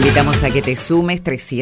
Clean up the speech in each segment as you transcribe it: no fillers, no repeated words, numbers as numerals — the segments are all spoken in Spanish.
Invitamos a que te sumes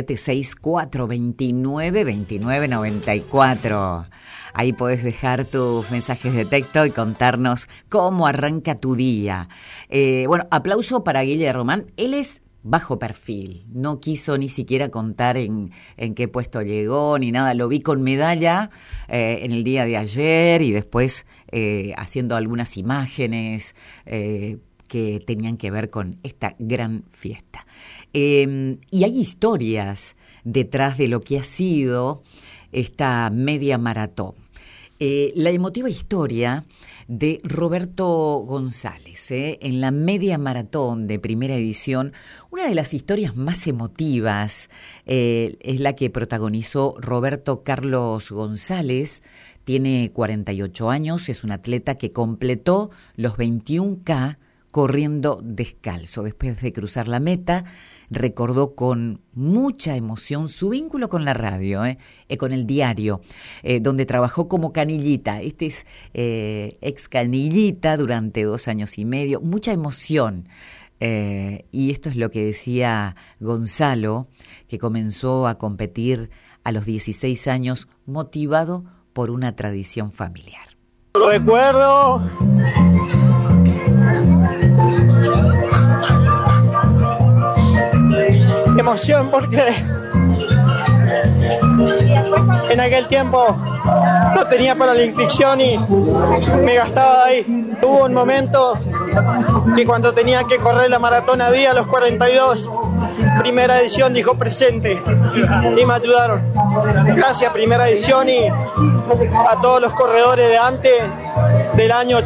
3764292994. Ahí podés dejar tus mensajes de texto y contarnos cómo arranca tu día. Bueno, aplauso para Guille Román. Él es bajo perfil. No quiso ni siquiera contar en qué puesto llegó ni nada. Lo vi con medalla en el día de ayer y después haciendo algunas imágenes que tenían que ver con esta gran fiesta. Y hay historias detrás de lo que ha sido esta media maratón. La emotiva historia de Roberto González, en la media maratón de primera edición. Una de las historias más emotivas es la que protagonizó Roberto Carlos González. Tiene 48 años, es un atleta que completó los 21K corriendo descalzo. Después de cruzar la meta, recordó con mucha emoción su vínculo con la radio, con el diario, donde trabajó como canillita. Este es ex canillita durante 2 años y medio. Mucha emoción. Y esto es lo que decía Gonzalo, que comenzó a competir a los 16 años, motivado por una tradición familiar. Recuerdo emoción porque en aquel tiempo no tenía para la inscripción y me gastaba ahí. Hubo un momento que cuando tenía que correr la maratón a día, a los 42, primera edición dijo presente y me ayudaron. Gracias primera edición y a todos los corredores de antes, del año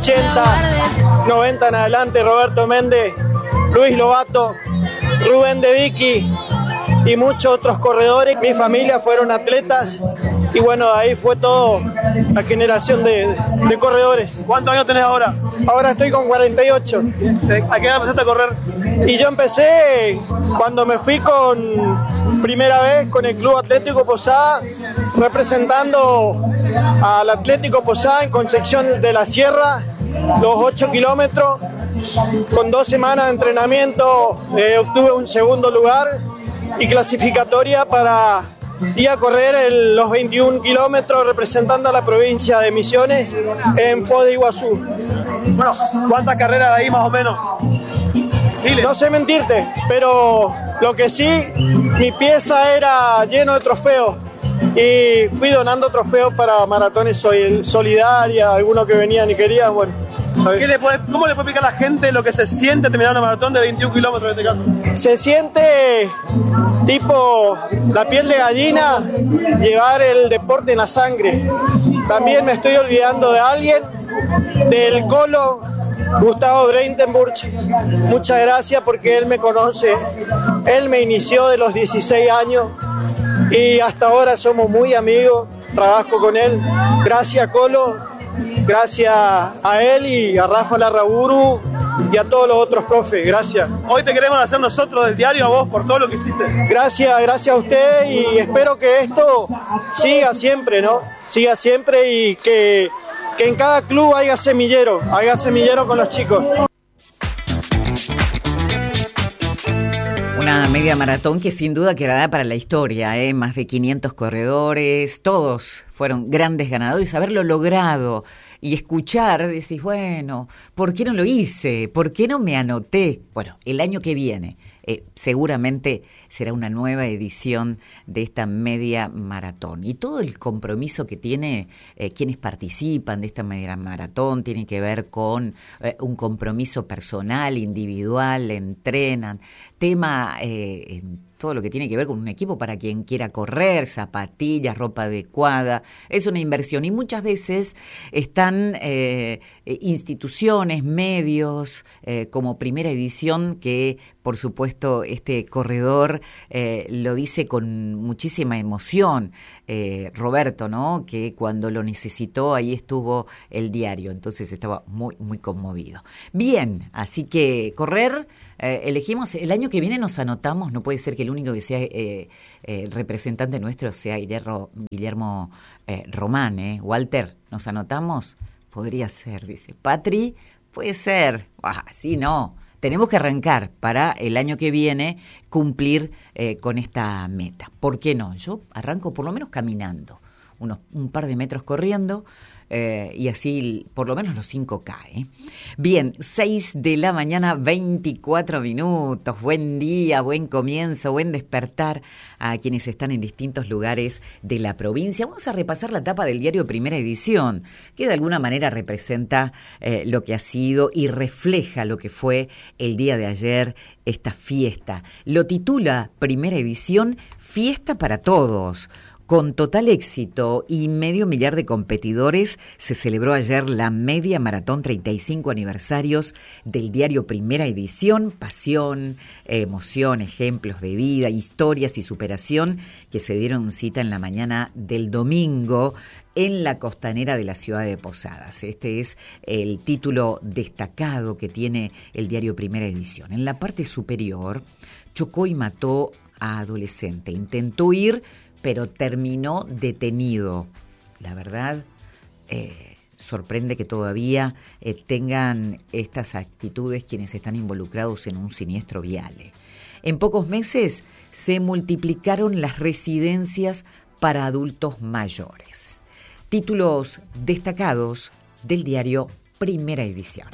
80, 90 en adelante, Roberto Méndez, Luis Lobato, Rubén de Vicky y muchos otros corredores. Mi familia fueron atletas y bueno, ahí fue todo la generación de corredores. ¿Cuántos años tenés ahora? Ahora estoy con 48. ¿A qué edad empezaste a correr? Y yo empecé cuando me fui con primera vez con el Club Atlético Posada, representando al Atlético Posada en Concepción de la Sierra, los 8 kilómetros. Con 2 semanas de entrenamiento obtuve un segundo lugar y clasificatoria para ir a correr los 21 kilómetros representando a la provincia de Misiones en Foz de Iguazú. Bueno, ¿cuántas carreras ahí más o menos? Dile. No sé mentirte, pero lo que sí, mi pieza era lleno de trofeos y fui donando trofeos para maratones solidarias, algunos que venían y querían, bueno. ¿Cómo le puede explicar a la gente lo que se siente terminar una maratón de 21 kilómetros en este caso? Se siente tipo la piel de gallina, llevar el deporte en la sangre. También me estoy olvidando de alguien, del Colo, Gustavo Breitenburg. Muchas gracias porque él me conoce. Él me inició de los 16 años y hasta ahora somos muy amigos. Trabajo con él. Gracias, Colo. Gracias a él y a Rafa Larraburu y a todos los otros profes, gracias. Hoy te queremos hacer nosotros del diario a vos por todo lo que hiciste. Gracias a ustedes y espero que esto siga siempre, ¿no? Siga siempre y que en cada club haya semillero con los chicos. Una media maratón que sin duda quedará para la historia, más de 500 corredores, todos fueron grandes ganadores. Haberlo logrado y escuchar, decís, bueno, ¿por qué no lo hice? ¿Por qué no me anoté? Bueno, el año que viene seguramente será una nueva edición de esta media maratón. Y todo el compromiso que tiene quienes participan de esta media maratón tiene que ver con un compromiso personal, individual, entrenan, tema todo lo que tiene que ver con un equipo para quien quiera correr, zapatillas, ropa adecuada, es una inversión y muchas veces están instituciones, medios, como Primera Edición, que por supuesto este corredor lo dice con muchísima emoción, Roberto, ¿no? Que cuando lo necesitó ahí estuvo el diario, entonces estaba muy, muy conmovido. Bien, así que correr. Elegimos, el año que viene nos anotamos, no puede ser que el único que sea representante nuestro sea Guillermo Román, Walter, ¿nos anotamos? Podría ser, dice. Patri, puede ser. Sí, no, tenemos que arrancar para el año que viene cumplir con esta meta. ¿Por qué no? Yo arranco por lo menos caminando, un par de metros corriendo, y así por lo menos los 5K. Bien, 6 de la mañana, 24 minutos. Buen día, buen comienzo, buen despertar a quienes están en distintos lugares de la provincia. Vamos a repasar la tapa del diario Primera Edición, que de alguna manera representa lo que ha sido y refleja lo que fue el día de ayer, esta fiesta. Lo titula Primera Edición, Fiesta para Todos. Con total éxito y 500.000 de competidores, se celebró ayer la media maratón 35 aniversarios del diario Primera Edición. Pasión, emoción, ejemplos de vida, historias y superación que se dieron cita en la mañana del domingo en la costanera de la ciudad de Posadas. Este es el título destacado que tiene el diario Primera Edición. En la parte superior, chocó y mató a adolescente. Intentó huir, pero terminó detenido. La verdad, sorprende que todavía tengan estas actitudes quienes están involucrados en un siniestro vial. En pocos meses se multiplicaron las residencias para adultos mayores. Títulos destacados del diario Primera Edición.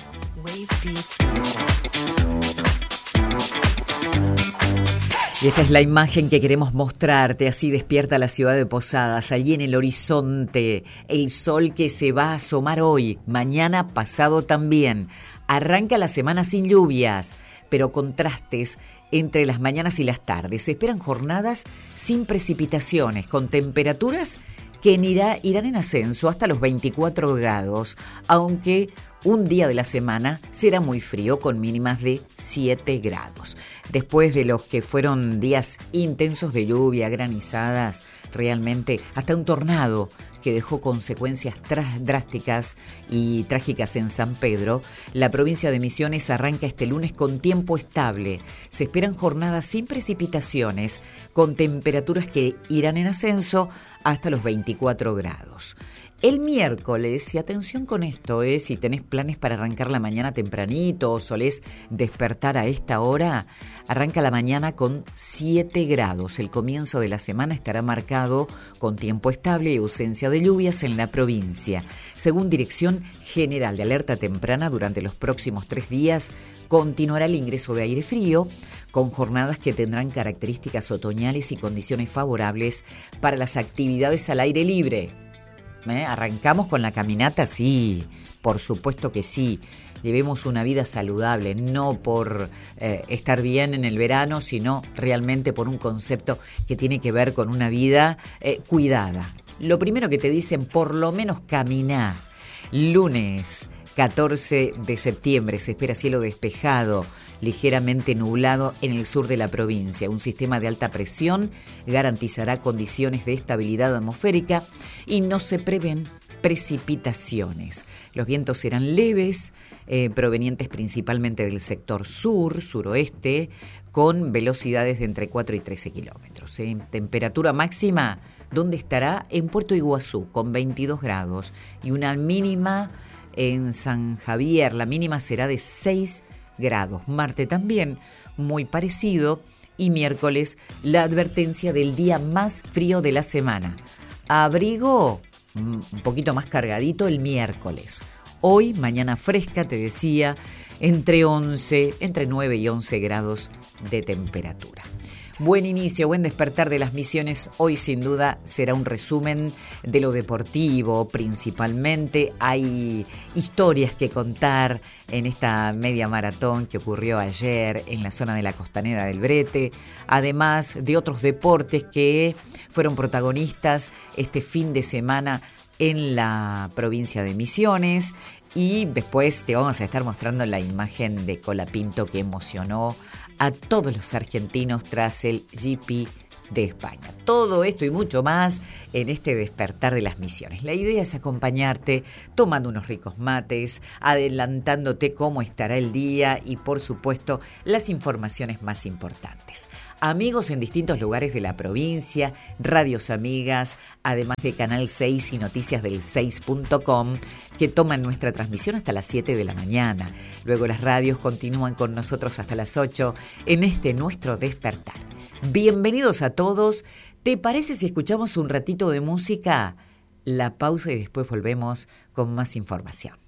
Y esta es la imagen que queremos mostrarte. Así despierta la ciudad de Posadas, allí en el horizonte, el sol que se va a asomar hoy, mañana, pasado también. Arranca la semana sin lluvias, pero contrastes entre las mañanas y las tardes. Se esperan jornadas sin precipitaciones, con temperaturas que irán en ascenso hasta los 24 grados, aunque un día de la semana será muy frío, con mínimas de 7 grados. Después de los que fueron días intensos de lluvia, granizadas, realmente hasta un tornado que dejó consecuencias drásticas y trágicas en San Pedro, la provincia de Misiones arranca este lunes con tiempo estable. Se esperan jornadas sin precipitaciones, con temperaturas que irán en ascenso hasta los 24 grados. El miércoles, y atención con esto, si tenés planes para arrancar la mañana tempranito o solés despertar a esta hora, arranca la mañana con 7 grados. El comienzo de la semana estará marcado con tiempo estable y ausencia de lluvias en la provincia. Según Dirección General de Alerta Temprana, durante los próximos 3 días continuará el ingreso de aire frío, con jornadas que tendrán características otoñales y condiciones favorables para las actividades al aire libre. ¿Arrancamos con la caminata? Sí, por supuesto que sí. Llevemos una vida saludable, no por estar bien en el verano, sino realmente por un concepto que tiene que ver con una vida cuidada. Lo primero que te dicen, por lo menos caminá. Lunes 14 de septiembre se espera cielo despejado, ligeramente nublado en el sur de la provincia. Un sistema de alta presión garantizará condiciones de estabilidad atmosférica y no se prevén precipitaciones. Los vientos serán leves, provenientes principalmente del sector sur, suroeste, con velocidades de entre 4 y 13 kilómetros. Temperatura máxima, ¿dónde estará? En Puerto Iguazú, con 22 grados, y una mínima en San Javier. La mínima será de 6 grados. Martes también, muy parecido. Y miércoles, la advertencia del día más frío de la semana. Abrigo un poquito más cargadito el miércoles. Hoy, mañana fresca, te decía, entre 9 y 11 grados de temperatura. Buen inicio, buen despertar de las Misiones. Hoy sin duda será un resumen de lo deportivo principalmente. Hay historias que contar en esta media maratón que ocurrió ayer en la zona de la costanera del Brete, además de otros deportes que fueron protagonistas este fin de semana en la provincia de Misiones. Y después te vamos a estar mostrando la imagen de Colapinto que emocionó a todos los argentinos tras el GP de España. Todo esto y mucho más en este Despertar de las Misiones. La idea es acompañarte tomando unos ricos mates, adelantándote cómo estará el día y, por supuesto, las informaciones más importantes. Amigos en distintos lugares de la provincia, radios amigas, además de Canal 6 y Noticias del 6.com, que toman nuestra transmisión hasta las 7 de la mañana. Luego las radios continúan con nosotros hasta las 8 en este nuestro Despertar. Bienvenidos a todos. ¿Te parece si escuchamos un ratito de música? La pausa y después volvemos con más información.